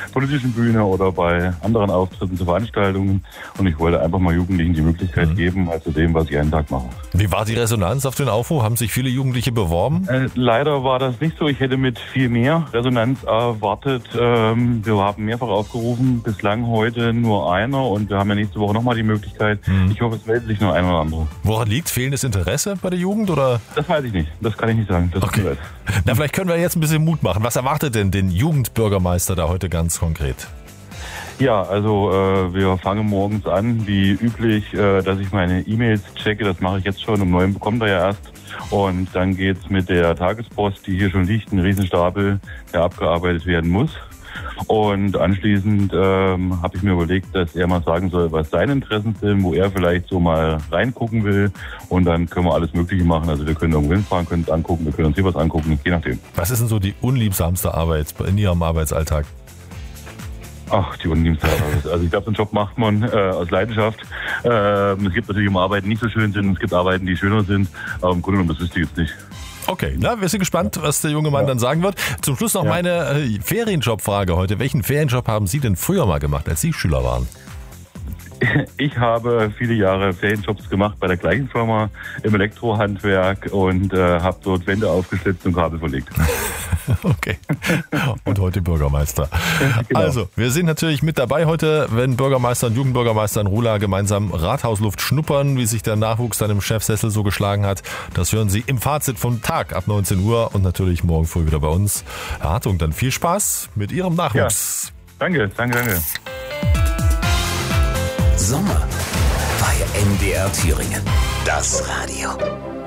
politischen Bühne oder bei anderen Auftritten zu Veranstaltungen. Und ich wollte einfach mal Jugendlichen die Möglichkeit geben, zu dem, was ich jeden Tag mache. Wie war die Resonanz auf den Aufruf? Haben sich viele Jugendliche beworben? Leider war das nicht so. Ich hätte mit viel mehr Resonanz erwartet. Wir haben mehrfach aufgerufen, bislang heute nur einer und wir haben ja nächste Woche nochmal die Möglichkeit. Ich hoffe, es meldet sich nur einer oder andere. Woran liegt fehlendes Interesse bei der Jugend? Oder? Das weiß ich nicht. Das kann ich nicht sagen. Das okay. Na, vielleicht können wir jetzt ein bisschen Mut machen. Was erwartet denn den Jugendbürgermeister da heute ganz konkret? Ja, also wir fangen morgens an, wie üblich, dass ich meine E-Mails checke. Das mache ich jetzt schon. Um 9 bekommt er ja erst. Und dann geht's mit der Tagespost, die hier schon liegt, ein Riesenstapel, der abgearbeitet werden muss. Und anschließend habe ich mir überlegt, dass er mal sagen soll, was seine Interessen sind, wo er vielleicht so mal reingucken will. Und dann können wir alles Mögliche machen. Also wir können irgendwo hinfahren, können es angucken, wir können uns hier was angucken, je nachdem. Was ist denn so die unliebsamste Arbeit in Ihrem Arbeitsalltag? Ach, die unliebste Arbeit. Also ich glaube, so einen Job macht man aus Leidenschaft. Es gibt natürlich immer Arbeiten, die nicht so schön sind. Es gibt Arbeiten, die schöner sind. Aber im Grunde genommen, das wüsste ich jetzt nicht. Okay, na, wir sind gespannt, was der junge Mann dann sagen wird. Zum Schluss noch meine Ferienjobfrage heute. Welchen Ferienjob haben Sie denn früher mal gemacht, als Sie Schüler waren? Ich habe viele Jahre Ferienjobs gemacht bei der gleichen Firma im Elektrohandwerk und habe dort Wände aufgeschlitzt und Kabel verlegt. Okay. Und heute Bürgermeister. Genau. Also, wir sind natürlich mit dabei heute, wenn Bürgermeister und Jugendbürgermeister in Rula gemeinsam Rathausluft schnuppern, wie sich der Nachwuchs dann im Chefsessel so geschlagen hat. Das hören Sie im Fazit vom Tag ab 19 Uhr und natürlich morgen früh wieder bei uns. Herr Hartung, dann viel Spaß mit Ihrem Nachwuchs. Ja. Danke. Sommer bei NDR Thüringen. Das Radio.